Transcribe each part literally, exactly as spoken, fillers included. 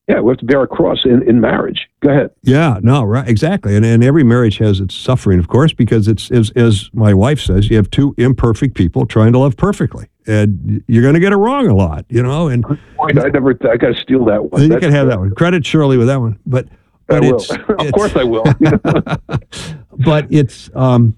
Yeah, we have to bear a cross in, in marriage. Go ahead. Yeah, no, right, exactly. And and every marriage has its suffering, of course, because it's, as, as my wife says, you have two imperfect people trying to love perfectly. And you're going to get it wrong a lot, you know. And I never, I got to steal that one. You That's can have that one. Credit Shirley with that one. But, but I it's, will. it's, of course I will. But it's, um,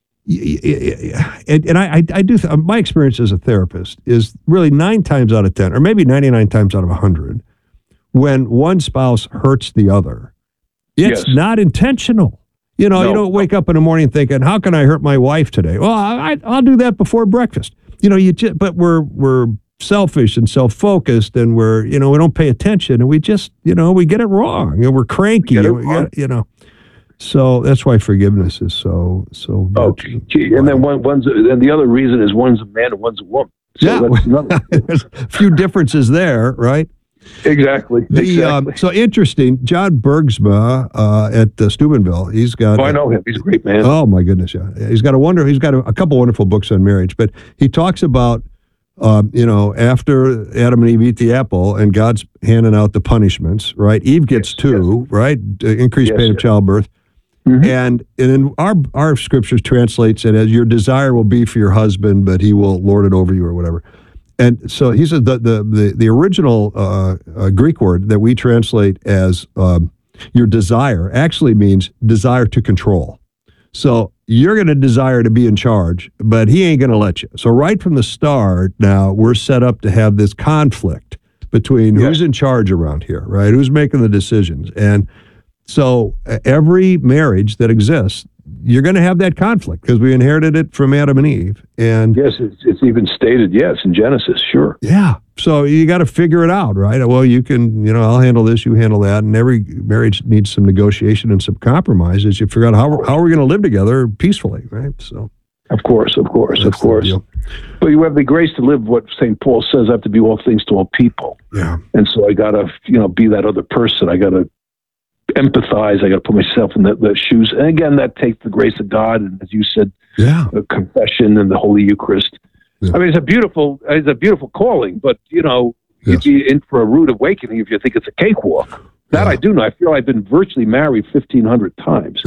and, and I, I do, th- my experience as a therapist is really nine times out of ten, or maybe ninety-nine times out of one hundred, when one spouse hurts the other, it's Yes. not intentional. You know, No. you don't wake up in the morning thinking, how can I hurt my wife today? Well, I, I'll do that before breakfast. You know, you just, but we're, we're selfish and self-focused, and we're, you know, we don't pay attention, and we just, you know, we get it wrong, and we're cranky. We get it and we wrong. get- you know, so that's why forgiveness is so, so. Oh, gee, gee. And then one, one's, and the other reason is one's a man and one's a woman. So Yeah. that's another. There's a few differences there, right? Exactly. The, exactly. um, so interesting, John Bergsma uh, at uh, Steubenville, he's got. Oh, I know him. He's a great man. Oh my goodness, yeah. He's got a wonder. He's got a, a couple wonderful books on marriage, but he talks about, um, you know, after Adam and Eve eat the apple, and God's handing out the punishments, right? Eve gets Yes, two, right? Uh, increased Yes, pain of yes. childbirth, Mhm. and and then our our scriptures translates it as your desire will be for your husband, but he will lord it over you or whatever. And so he said the the the, the original uh, uh, Greek word that we translate as um, your desire actually means desire to control. So you're going to desire to be in charge, but he ain't going to let you. So right from the start, now we're set up to have this conflict between Yes. who's in charge around here, right? Who's making the decisions? And so uh, every marriage that exists, you're going to have that conflict because we inherited it from Adam and Eve. And Yes, it's, it's even stated, yes, in Genesis, sure. yeah, so you got to figure it out, right? Well, you can, you know, I'll handle this, you handle that, and every marriage needs some negotiation and some compromise as you figure out how how are we going to live together peacefully, right? So Of course, of course, that's of course. the deal. But you have the grace to live what Saint Paul says, I have to be all things to all people. Yeah, And so I got to, you know, be that other person. I got to empathize. I got to put myself in the, the shoes. And again, that takes the grace of God. And as you said, yeah, the confession and the Holy Eucharist. Yeah. I mean, it's a beautiful, it's a beautiful calling, but you know, Yes. you'd be in for a rude awakening if you think it's a cakewalk. That Yeah. I do know. I feel I've been virtually married fifteen hundred times.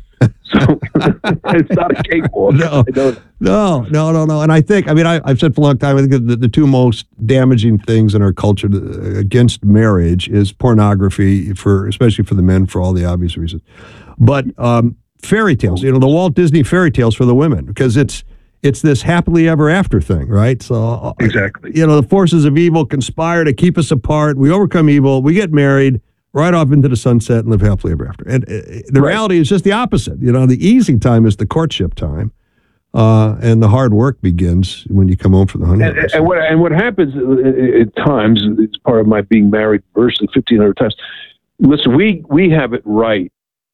So it's not a cakewalk. No. I know. no, no, no, no. And I think, I mean, I, I've said for a long time, I think the, the two most damaging things in our culture to, against marriage is pornography, for especially for the men, for all the obvious reasons. But um, fairy tales, you know, the Walt Disney fairy tales for the women, because it's it's this happily ever after thing, right? So Exactly. you know, the forces of evil conspire to keep us apart. We overcome evil. We get married, right off into the sunset, and live happily ever after. And uh, the Right. reality is just the opposite. You know, the easy time is the courtship time, uh, and the hard work begins when you come home for the honeymoon. And, and what and what happens uh, at times, it's part of my being married virtually fifteen hundred times. Listen, we we have it right,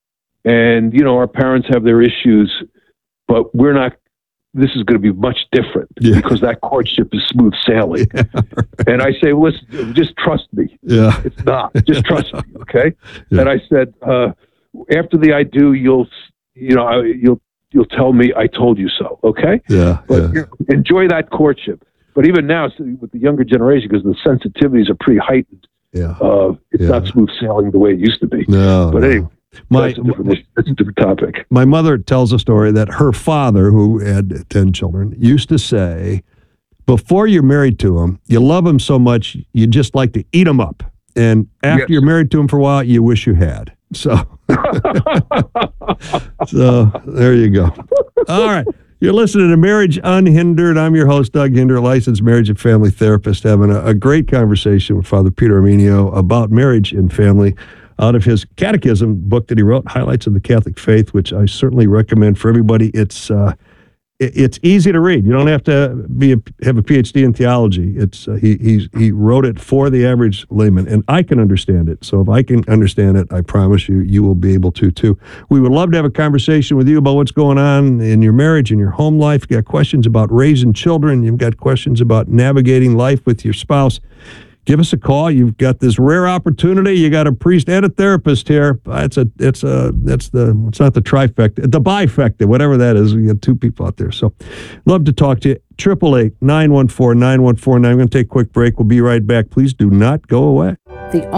and you know our parents have their issues, but we're not. This is going to be much different Yeah. because that courtship is smooth sailing. Yeah, right. And I say, listen, just trust me. Yeah. It's not. Just trust me, okay? Yeah. And I said, uh, after the I do, you'll, you know, I, you'll you'll tell me I told you so, okay? Yeah. But Yeah. you enjoy that courtship. But even now, so with the younger generation, because the sensitivities are pretty heightened, Yeah. uh, it's Yeah. not smooth sailing the way it used to be. No. But no. anyway, My that's, a different, issue. That's a different topic. my mother tells a story that her father, who had ten children, used to say, before you're married to him, you love him so much, you just like to eat him up. And after Yes. you're married to him for a while, you wish you had. So, so there you go. All right. You're listening to Marriage Unhindered. I'm your host, Doug Hinder, licensed marriage and family therapist, having a, a great conversation with Father Peter Arminio about marriage and family out of his catechism book that he wrote, Highlights of the Catholic Faith, which I certainly recommend for everybody. It's uh, it, it's easy to read. You don't have to be a, have a P H D in theology. It's uh, he he's, he wrote it for the average layman, and I can understand it. So if I can understand it, I promise you, you will be able to too. We would love to have a conversation with you about what's going on in your marriage, in your home life. You've got questions about raising children. You've got questions about navigating life with your spouse. Give us a call. You've got this rare opportunity. You got a priest and a therapist here. It's a, it's a, that's the, it's not the trifecta, the bifecta, whatever that is. We got two people out there. So love to talk to you. Triple eight, nine one four, nine one four nine. I'm going to take a quick break. We'll be right back. Please do not go away. The